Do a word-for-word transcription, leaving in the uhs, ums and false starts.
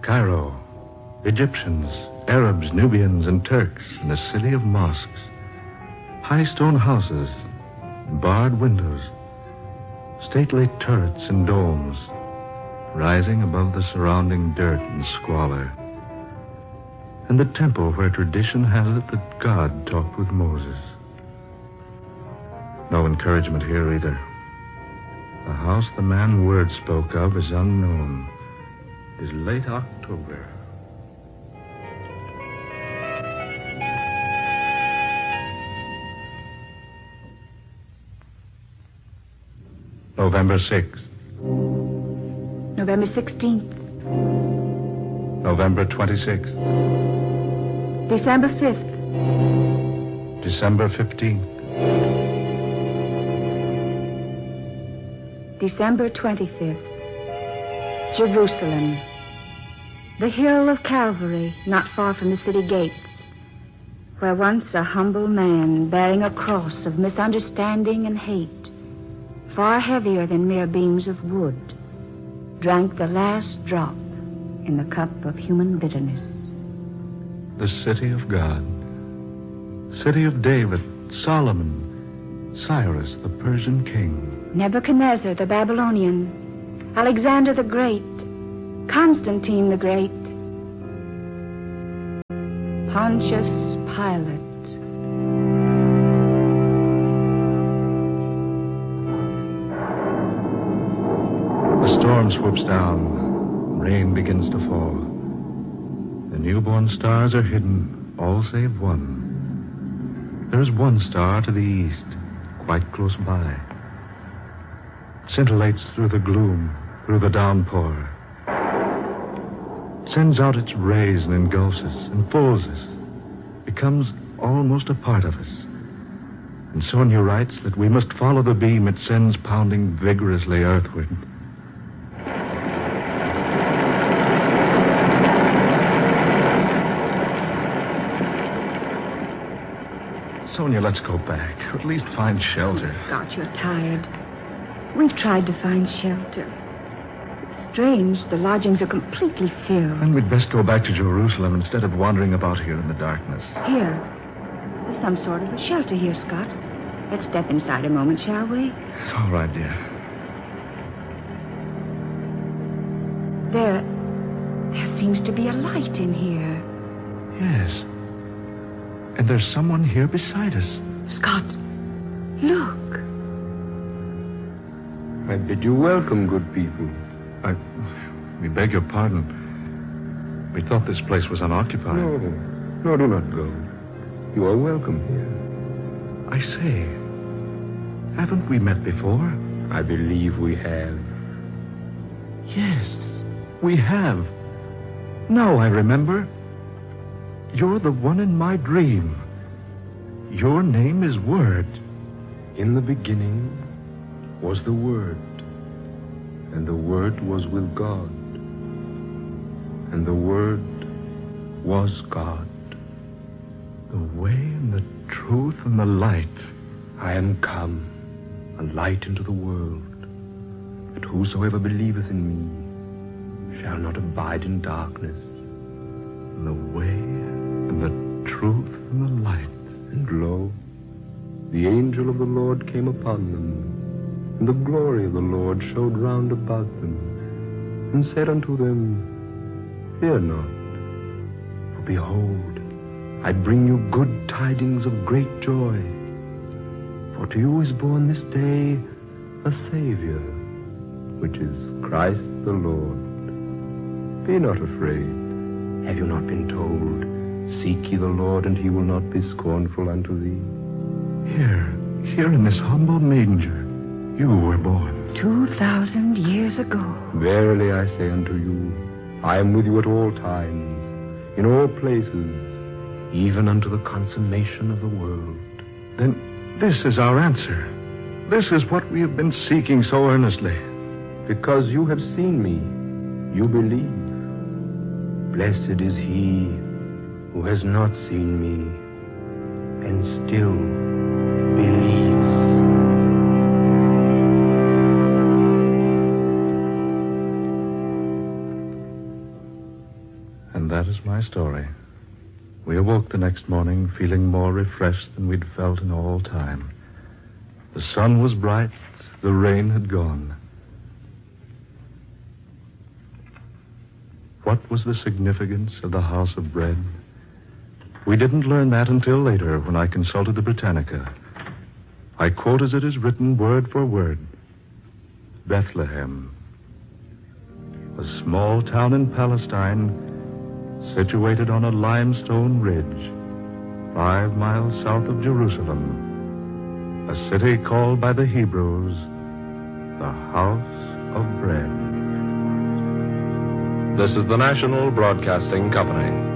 Cairo, Egyptians, Arabs, Nubians, and Turks in a city of mosques. High stone houses, barred windows, stately turrets and domes, rising above the surrounding dirt and squalor. And the temple where tradition has it that God talked with Moses. No encouragement here either. The house the man Word spoke of is unknown. It is late October. November sixth. November sixteenth. November twenty-sixth. December fifth. December fifteenth. December twenty-fifth. Jerusalem. The hill of Calvary, not far from the city gates, where once a humble man bearing a cross of misunderstanding and hate, far heavier than mere beams of wood, drank the last drop in the cup of human bitterness. The city of God. City of David, Solomon, Cyrus, the Persian king. Nebuchadnezzar, the Babylonian. Alexander the Great. Constantine the Great. Pontius Pilate. The storm swoops down. Rain begins to fall. The newborn stars are hidden, all save one. There is one star to the east, quite close by. It scintillates through the gloom, through the downpour. It sends out its rays and engulfs us, enfolds us, becomes almost a part of us. And Sonia writes that we must follow the beam it sends pounding vigorously earthward. Sonia, let's go back. Or at least find shelter. Scott, you're tired. We've tried to find shelter. It's strange. The lodgings are completely filled. Then we'd best go back to Jerusalem instead of wandering about here in the darkness. Here. There's some sort of a shelter here, Scott. Let's step inside a moment, shall we? It's all right, dear. There... There seems to be a light in here. Yes. And there's someone here beside us. Scott, look. I bid you welcome, good people. I... We beg your pardon. We thought this place was unoccupied. No, no, do not go. You are welcome here. I say, haven't we met before? I believe we have. Yes, we have. Now I remember. You're the one in my dream. Your name is Word. In the beginning was the Word, and the Word was with God, and the Word was God. The way and the truth and the light. I am come, a light into the world, that whosoever believeth in me shall not abide in darkness. The way and the truth and the light. And lo, the angel of the Lord came upon them, and the glory of the Lord showed round about them, and said unto them, Fear not, for behold, I bring you good tidings of great joy. For to you is born this day a Savior, which is Christ the Lord. Be not afraid. Have you not been told, Seek ye the Lord, and he will not be scornful unto thee? Here, here in this humble manger, you were born. Two thousand years ago. Verily I say unto you, I am with you at all times, in all places, even unto the consummation of the world. Then this is our answer. This is what we have been seeking so earnestly. Because you have seen me, you believe. Blessed is he who has not seen me and still believes. that is my story. We awoke the next morning feeling more refreshed than we'd felt in all time. The sun was bright, the rain had gone. What was the significance of the house of bread? We didn't learn that until later when I consulted the Britannica. I quote as it is written word for word. Bethlehem, a small town in Palestine situated on a limestone ridge five miles south of Jerusalem, a city called by the Hebrews the House of Bread. This is the National Broadcasting Company.